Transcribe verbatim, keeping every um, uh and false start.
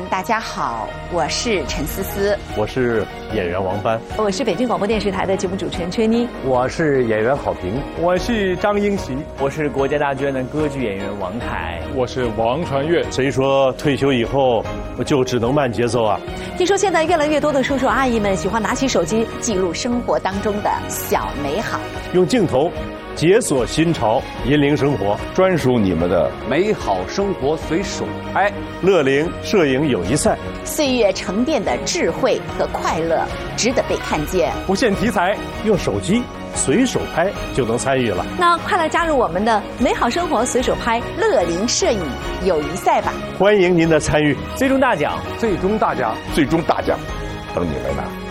大家好，我是陈思思， 我是演员王帆， 我是北京广播电视台的节目主持人崔妮， 我是演员郝平， 我是张英喜， 我是国家大剧院的歌剧演员王凯， 我是王传岳。 谁说退休以后就只能慢节奏啊？ 听说现在越来越多的叔叔阿姨们喜欢拿起手机记录生活当中的小美好， 用镜头解锁新潮，引领生活， 专属你们的美好生活随手拍。 乐龄摄影友谊赛， 岁月沉淀的智慧和快乐值得被看见。 不限题材， 用手机随手拍就能参与了。 那快来加入我们的美好生活随手拍乐龄摄影友谊赛吧！ 欢迎您的参与， 最终大奖， 最终大奖，最终大奖，等你来拿。